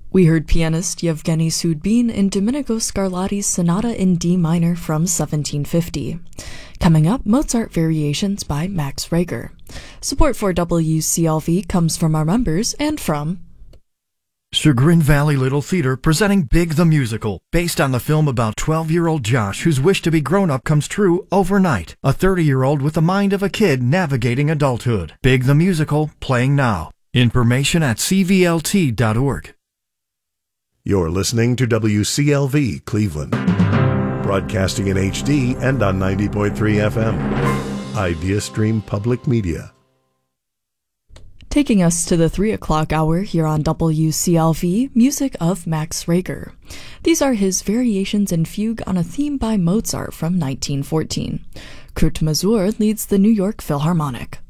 We heard pianist Yevgeny Sudbin in Domenico Scarlatti's Sonata in D minor from 1750. Coming up, Mozart Variations by Max Reger. Support for WCLV comes from our members and from Chagrin Valley Little Theater presenting Big the Musical, based on the film about 12-year-old Josh whose wish to be grown-up comes true overnight. A 30-year-old with the mind of a kid navigating adulthood. Big the Musical, playing now. Information at cvlt.org. You're listening to WCLV Cleveland, broadcasting in HD and on 90.3 FM. IdeaStream Public Media. Taking us to the 3 o'clock hour here on WCLV, music of Max Reger. These are his variations and fugue on a theme by Mozart from 1914. Kurt Masur leads the New York Philharmonic.